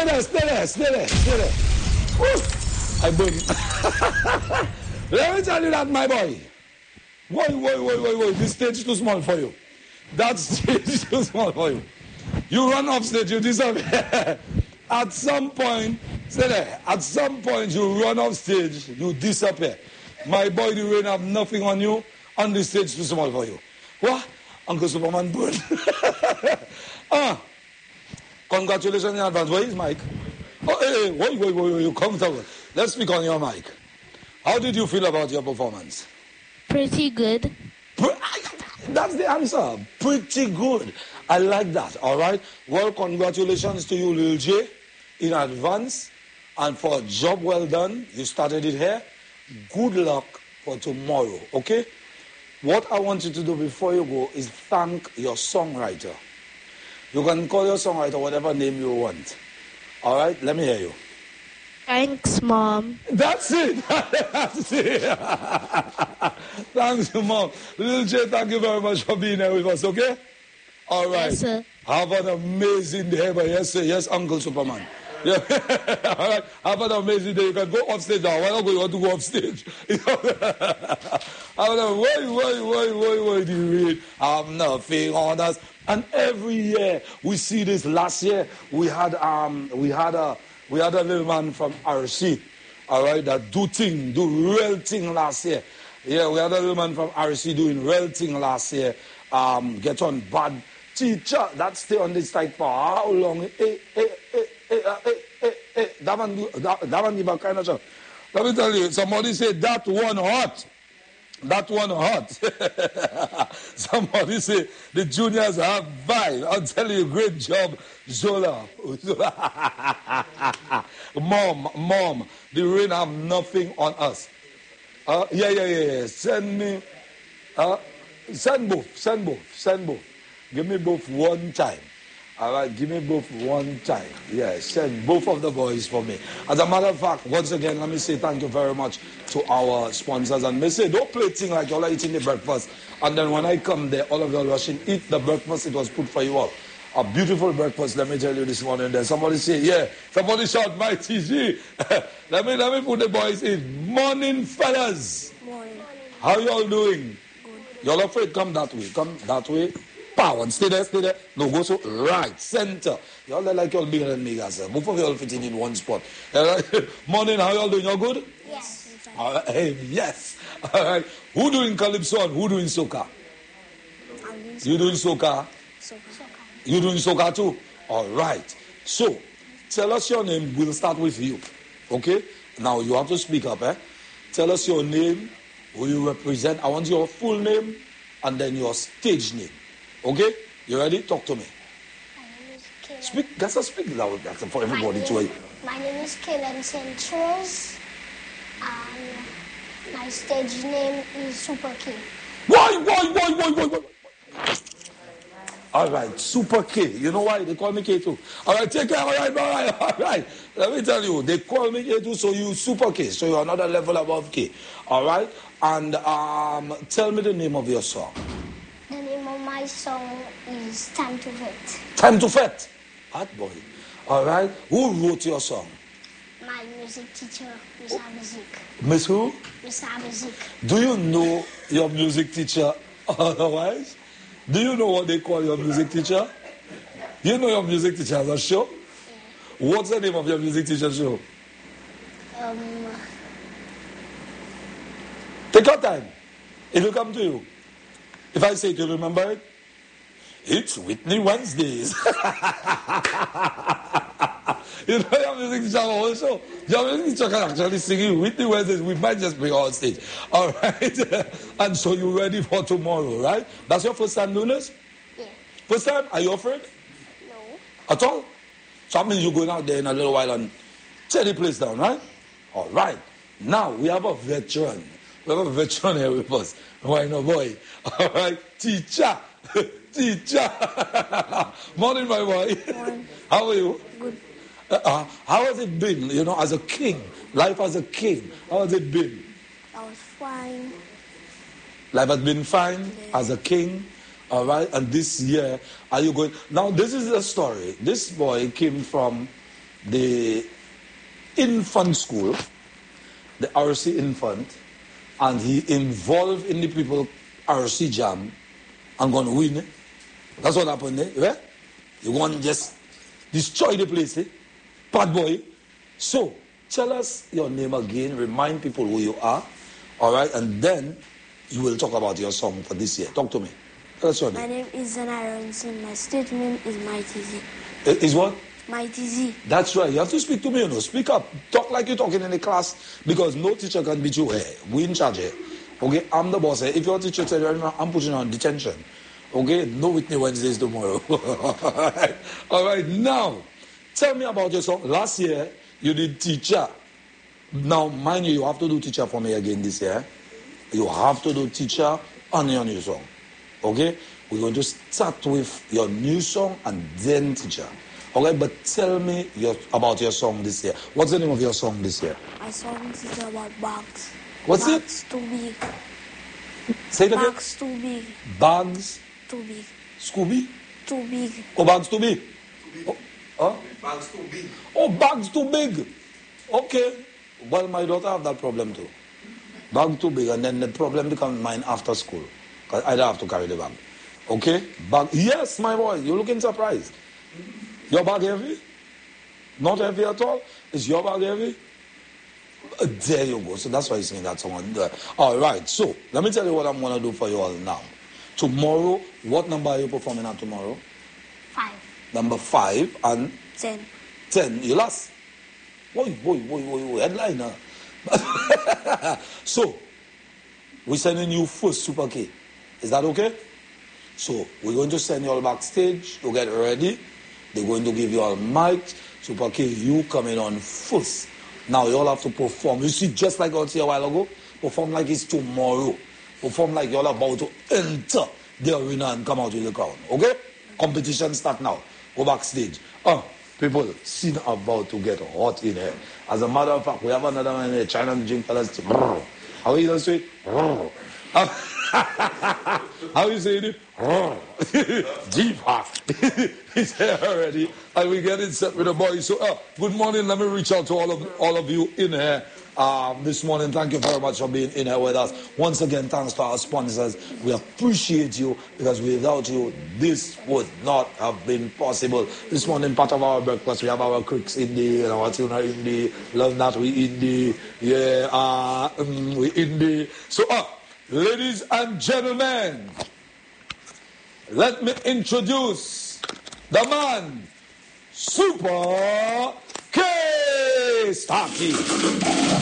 Stay there. Woo. I burn. Let me tell you that, my boy. Whoa. This stage is too small for you. That stage is too small for you. You run off stage, you disappear. At some point, stay there. At some point, you run off stage, you disappear. My boy, the rain have nothing on you. On the stage, too small for you. What? Uncle Superman burn. Congratulations in advance. Where is Mike? Oh, hey, wait, come forward. Let's speak on your mic. How did you feel about your performance? Pretty good. That's the answer. Pretty good. I like that. All right. Well, congratulations to you, Lil J, in advance. And for a job well done. You started it here. Good luck for tomorrow. Okay? What I want you to do before you go is thank your songwriter. You can call your songwriter whatever name you want. All right? Let me hear you. Thanks, Mom. That's it. That's it. Thanks, Mom. Lil J, thank you very much for being here with us, okay? All right. Yes, sir. Have an amazing day. But yes, sir. Yes, Uncle Superman. Yeah. All right. Have an amazing day. You can go off stage now. Why not go? You want to go off stage? Wait, do you read? Have nothing on us. And every year we see this. Last year we had a little man from RC, all right, that do real thing last year. Yeah, we had a little man from RC doing real thing last year. Get on bad teacher. That stay on this side for how long? That man give a kind of job. Let me tell you, somebody said that one hot. That one hot. Somebody say the juniors have vibe. I'll tell you, great job, Zola. Mom, the rain have nothing on us. Yeah. Send me. Send both. Give me both one time. All right, give me both one time. Yeah, send both of the boys for me. As a matter of fact, once again, let me say thank you very much to our sponsors. And me say, don't play thing like y'all are eating the breakfast. And then when I come there, all of y'all rushing, eat the breakfast it was put for you all. A beautiful breakfast, let me tell you this morning there. Somebody say, yeah, somebody shout my TG. let me put the boys in. Morning, fellas. Morning. How y'all doing? Good. Y'all afraid? Come that way. Power and stay there. No, go so right, center. Y'all like y'all bigger than me, guys. Both of y'all fitting in one spot. Morning, how y'all doing? Y'all good? Yes. All right, hey, yes. All right. Who doing calypso and who doing soca? You doing soca? Soca. You doing soca too? All right. So, tell us your name. We'll start with you. Okay? Now, you have to speak up, eh? Tell us your name, who you represent. I want your full name and then your stage name. Okay? You ready? Talk to me. My name is Kayla. Speak. That's speak loud. That's for everybody to hear. My name is Kayla Centros. And my stage name is Super K. Why? All right, Super K. You know why? They call me K too. All right, take care. All right. Let me tell you, they call me K too, so you Super K. So you're another level above K. All right? And tell me the name of your song. The name of my song is Time to Vet. Time to Fet. Hot boy. All right. Who wrote your song? My music teacher, Miss Abazik. Miss who? Miss Abazik. Do you know your music teacher otherwise? Do you know what they call your music teacher? You know your music teacher has a show? Yeah. What's the name of your music teacher show? Take your time. It will come to you. If I say it, you'll remember it. It's Whitney Wednesdays. You know your music teacher also. Your music teacher can actually sing it. Whitney Wednesdays. We might just bring her on stage. All right. And so you're ready for tomorrow, right? That's your first time doing this? Yeah. First time? Are you afraid? No. At all? So that means you're going out there in a little while and tear the place down, right? All right. Now we have a veteran. We have a veteran here with us. Why no boy? All right. Teacher. Morning, my boy. Morning. How are you? Good. How has it been, as a king? Life as a king. How has it been? I was fine. Life has been fine as a king. All right. And this year, are you going? Now, this is the story. This boy came from the infant school, the RC infant, and he involved in the people RC jam and going to win. That's what happened there, right? You want to just destroy the place, bad boy. So, tell us your name again, remind people who you are, all right, and then you will talk about your song for this year. Talk to me. Tell us your name. My name is Zana Aronson. My stage name is Mighty Z. Is what? Mighty Z. That's right. You have to speak to me, you know. Speak up. Talk like you're talking in the class because no teacher can beat you here. We in charge here. Okay, I'm the boss here. If your teacher said, I'm putting you on detention. Okay, no Whitney Wednesdays tomorrow. All right, now, tell me about your song. Last year, you did teacher. Now, mind you have to do teacher for me again this year. You have to do teacher on your new song. Okay? We're going to start with your new song and then teacher. Okay, but tell me about your song this year. What's the name of your song this year? My song is about bags. What's bags too big. Say it again. Bags too big. Bags Too big. Scooby? Too big. Oh, bags too big. Oh, huh? Bags too big. Oh, bags too big. Okay. Well, my daughter have that problem too. Bag too big, and then the problem becomes mine after school. Because I don't have to carry the bag. Okay? Bag. Yes, my boy. You're looking surprised. Your bag heavy? Not heavy at all? Is your bag heavy? There you go. So that's why you're singing that song. All right. So let me tell you what I'm going to do for you all now. Tomorrow, what number are you performing at tomorrow? 5. Number 5 and 10. 10. You lost. Boy, headliner. So, we're sending you first Super K. Is that okay? So, we're going to send you all backstage to get ready. They're going to give you all mics. Super K, you coming on first. Now, you all have to perform. You see, just like I said a while ago, perform like it's tomorrow. Perform like you're about to enter the arena and come out with the crown. Okay? Competition start now. Go backstage. People, scene about to get hot in here. As a matter of fact, we have another man here trying to drink fellas. How you say it? How you say it? Deeper. He's here already. And we get it set with the boys. So, good morning. Let me reach out to all of you in here this morning. Thank you very much for being in here with us. Once again, thanks to our sponsors. We appreciate you because without you, this would not have been possible. This morning, part of our breakfast, we have our cricks in the, our tuna in the, love that we in the, we in the. So, ladies and gentlemen, let me introduce the man, Super K. Starkey.